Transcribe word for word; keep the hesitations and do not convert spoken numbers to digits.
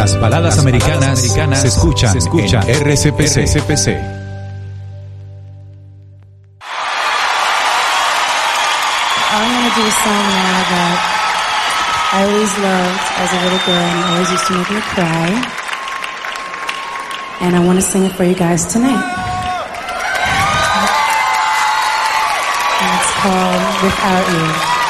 Las baladas Las americanas, baladas americanas se escuchan, se escuchan en R C P C. R C P C. I'm going to do a song now that I always loved as a little girl and always used to make me cry. And I want to sing it for you guys tonight. And it's called Without You.